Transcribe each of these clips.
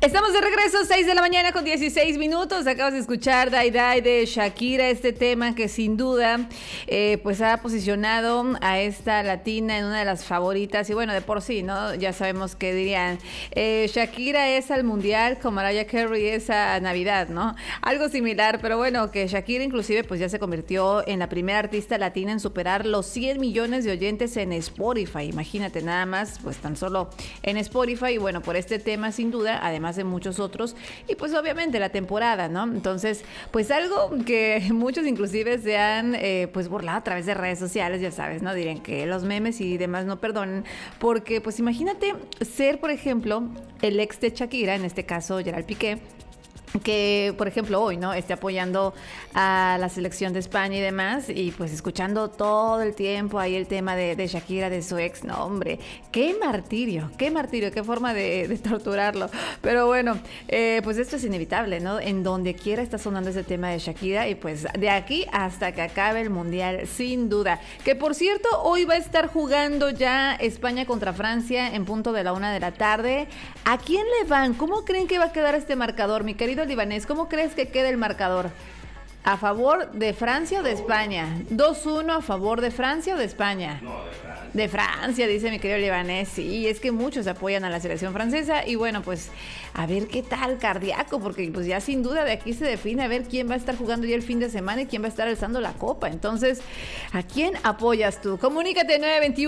Estamos de regreso, 6 de la mañana con 16 minutos. Acabas de escuchar Die Die de Shakira, este tema que sin duda pues ha posicionado a esta latina en una de las favoritas. Y bueno, de por sí, ¿no? Ya sabemos que dirían, Shakira es al Mundial como Mariah Carey es a Navidad, ¿no? Algo similar, pero bueno, que Shakira inclusive pues ya se convirtió en la primera artista latina en superar los 100 millones de oyentes en Spotify. Imagínate nada más, pues tan solo en Spotify. Y bueno, por este tema sin duda, además de muchos otros, y pues obviamente la temporada, ¿no? Entonces, pues algo que muchos inclusive se han pues burlado a través de redes sociales, ya sabes, ¿no? Dirían que los memes y demás no perdonen, porque pues imagínate ser, por ejemplo, el ex de Shakira, en este caso Gerald Piqué, que por ejemplo hoy, ¿no? Esté apoyando a la selección de España y demás, y pues escuchando todo el tiempo ahí el tema de Shakira, de su ex. No, hombre, qué martirio, qué forma de torturarlo. Pero bueno, pues esto es inevitable, ¿no? En donde quiera está sonando ese tema de Shakira, y pues de aquí hasta que acabe el Mundial, sin duda. Que por cierto, hoy va a estar jugando ya España contra Francia en punto de la 1 de la tarde. ¿A quién le van? ¿Cómo creen que va a quedar este marcador, mi querido Libanés? ¿Cómo crees que quede el marcador? ¿A favor de Francia o de España? ¿2-1 a favor de Francia o de España? No, de Francia. De Francia, dice mi querido Libanés. Sí, es que muchos apoyan a la selección francesa. Y bueno, pues a ver qué tal cardíaco, porque pues ya sin duda de aquí se define a ver quién va a estar jugando ya el fin de semana y quién va a estar alzando la copa. Entonces, ¿a quién apoyas tú? Comunícate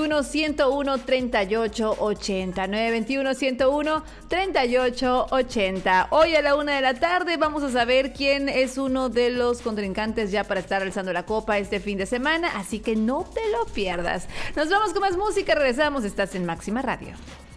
921-101-3880. 921-101-3880. Hoy a la 1 de la tarde vamos a saber quién es uno de los contrincantes ya para estar alzando la copa este fin de semana. Así que no te lo pierdas. Nos vamos con más música, regresamos, estás en Máxima Radio.